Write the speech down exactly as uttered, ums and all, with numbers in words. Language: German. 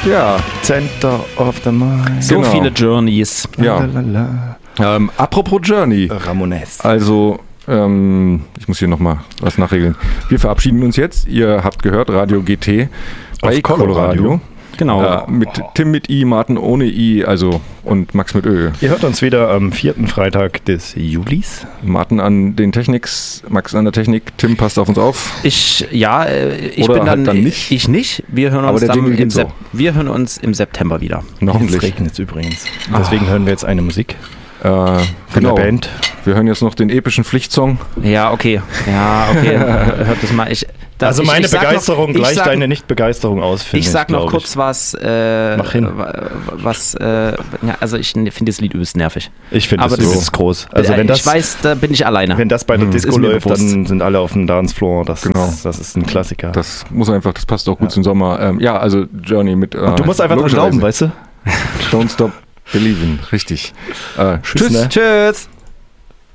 Ja. Center of the Mind. So Genau. viele Journeys. Ja. Lalalala. Ähm, apropos Journey. Ramones. Also, ähm, ich muss hier nochmal was nachregeln. Wir verabschieden uns jetzt. Ihr habt gehört, Radio G T bei Auf Coloradio. Coloradio. Genau. Äh, mit Tim mit I, Martin ohne I, also und Max mit Ö. Ihr hört uns wieder am vierten Freitag des Julis. Martin an den Techniks, Max an der Technik, Tim passt auf uns auf. Ich, ja, äh, ich Oder bin dann, halt dann nicht. ich nicht. Wir hören Aber uns der dann Jingle im geht so. Sep- wir hören uns im September wieder. Jetzt Hoffentlich. regnet es übrigens. Deswegen hören wir jetzt eine Musik Äh, von genau. der Band. Wir hören jetzt noch den epischen Pflichtsong. Ja, okay. Ja, okay. Hört das mal. Ich, das, Also ich, meine ich sag Begeisterung noch, ich gleich sag, deine Nicht-Begeisterung aus, finde Ich sag noch glaub kurz was. Äh, Mach hin. Was, äh, ja, also ich finde das Lied übelst nervig. Ich finde Aber das das- übelst groß. Also Äh, wenn das, ich weiß, da bin ich alleine. wenn das bei der Hm. Disco Ist mir läuft, bewusst. dann sind alle auf dem Dancefloor. Das, Genau. ist, das ist ein Klassiker. Das muss einfach, das passt auch gut zum Sommer. Ähm, ja, also Journey mit. Äh, Und du musst einfach dran logischerweise. glauben, weißt du? Don't stop believing, richtig. Äh, tschüss. ne? Tschüss.